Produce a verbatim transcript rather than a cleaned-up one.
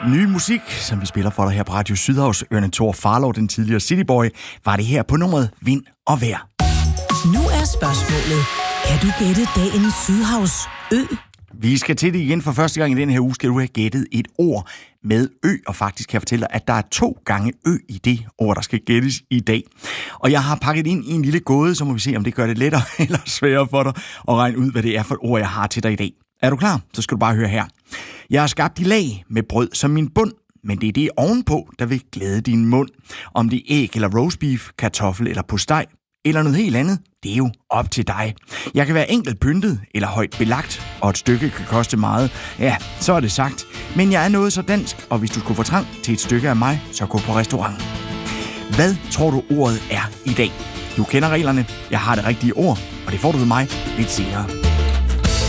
Ny musik, som vi spiller for dig her på Radio Sydhavs. Ørnen Thor Farlov, den tidligere Cityboy, var det her på nummeret Vind og Vejr. Nu er spørgsmålet, kan du gætte dagens Sydhavs ø? Vi skal til det igen for første gang i den her uge. Skal du have gættet et ord med ø, og faktisk kan jeg fortælle dig, at der er to gange ø i det ord, der skal gættes i dag. Og jeg har pakket ind i en lille gåde, så må vi se, om det gør det lettere eller sværere for dig at regne ud, hvad det er for et ord, jeg har til dig i dag. Er du klar? Så skal du bare høre her. Jeg har skabt i lag med brød som min bund, men det er det ovenpå, der vil glæde din mund. Om det er æg eller roastbeef, kartoffel eller postej, eller noget helt andet, det er jo op til dig. Jeg kan være enkelt pyntet eller højt belagt, og et stykke kan koste meget. Ja, så er det sagt. Men jeg er noget så dansk, og hvis du skulle få trang til et stykke af mig, så gå på restaurant. Hvad tror du ordet er i dag? Du kender reglerne. Jeg har det rigtige ord, og det får du ved mig lidt senere.